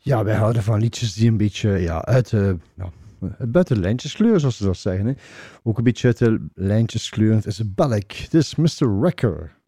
Ja, wij houden van liedjes die een beetje uit buiten de lijntjes kleuren, zoals ze dat zeggen. Hè. Ook een beetje uit de lijntjes kleurend is Balk. Dit is Mr. Wrecker.